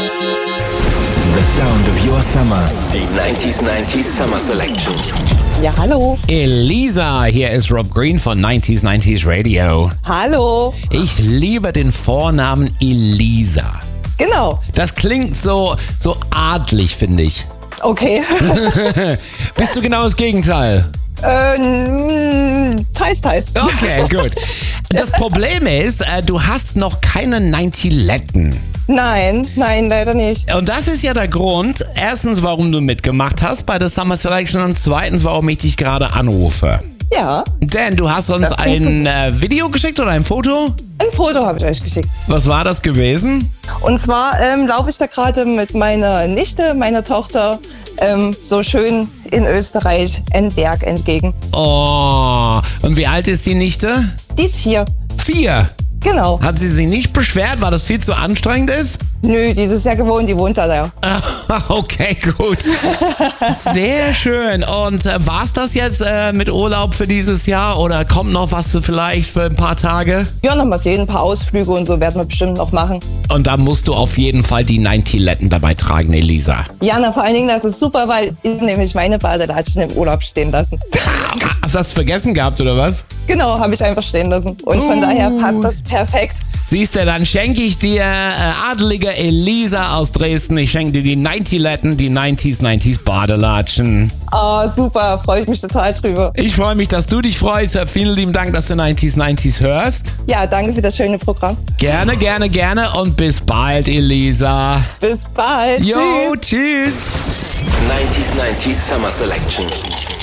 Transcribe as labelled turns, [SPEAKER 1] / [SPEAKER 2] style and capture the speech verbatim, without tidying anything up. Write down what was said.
[SPEAKER 1] The sound of your summer. Die neunzig neunzig Summer Selection.
[SPEAKER 2] Ja, hallo.
[SPEAKER 3] Elisa, hier ist Rob Green von neunzig neunzig Radio.
[SPEAKER 2] Hallo.
[SPEAKER 3] Ich liebe den Vornamen Elisa.
[SPEAKER 2] Genau.
[SPEAKER 3] Das klingt so, so adlig, finde ich.
[SPEAKER 2] Okay.
[SPEAKER 3] Bist du genau das Gegenteil?
[SPEAKER 2] ähm, teils, teils.
[SPEAKER 3] Okay, gut. Das Problem ist, äh, du hast noch keine neunzig-Letten.
[SPEAKER 2] Nein, nein, leider nicht.
[SPEAKER 3] Und das ist ja der Grund, erstens, warum du mitgemacht hast bei der Summer Selection und zweitens, warum ich dich gerade anrufe.
[SPEAKER 2] Ja,
[SPEAKER 3] Denn du hast uns
[SPEAKER 2] Das klingt
[SPEAKER 3] ein äh, Video geschickt oder ein Foto?
[SPEAKER 2] ein Foto habe ich euch geschickt.
[SPEAKER 3] Was war das gewesen?
[SPEAKER 2] Und zwar ähm, laufe ich da gerade mit meiner Nichte, meiner Tochter, ähm, so schön in Österreich einen Berg entgegen.
[SPEAKER 3] Oh, und wie alt ist die Nichte?
[SPEAKER 2] Die ist vier.
[SPEAKER 3] Vier.
[SPEAKER 2] Genau.
[SPEAKER 3] Hat sie sich nicht beschwert, weil das viel zu anstrengend ist?
[SPEAKER 2] Nö, die ist es ja gewohnt, die wohnt da. Ja.
[SPEAKER 3] Okay, gut. Sehr schön. Und äh, war's das jetzt äh, mit Urlaub für dieses Jahr oder kommt noch was vielleicht für ein paar Tage?
[SPEAKER 2] Ja, noch mal sehen, ein paar Ausflüge und so werden wir bestimmt noch machen.
[SPEAKER 3] Und da musst du auf jeden Fall die neunzig-Letten dabei tragen, Elisa.
[SPEAKER 2] Ja, na, vor allen Dingen, das ist super, weil ich nämlich meine Badelatschen im Urlaub stehen lassen.
[SPEAKER 3] Hast du das vergessen gehabt, oder was?
[SPEAKER 2] Genau, habe ich einfach stehen lassen. Und von
[SPEAKER 3] Uh.
[SPEAKER 2] daher passt das perfekt.
[SPEAKER 3] Siehst du, dann schenke ich dir äh, adelige Elisa aus Dresden. Ich schenke dir die neunzig-Letten, die neunzig neunzig Badelatschen.
[SPEAKER 2] Ah, super, freue ich mich total drüber.
[SPEAKER 3] Ich freue mich, dass du dich freust. Äh, Vielen lieben Dank, dass du neunzig neunzig hörst.
[SPEAKER 2] Ja, danke für das schöne Programm.
[SPEAKER 3] Gerne, gerne, gerne und bis bald, Elisa.
[SPEAKER 2] Bis bald.
[SPEAKER 3] Jo,
[SPEAKER 2] Tschüss.
[SPEAKER 3] tschüss.
[SPEAKER 1] neunzig neunzig Summer Selection.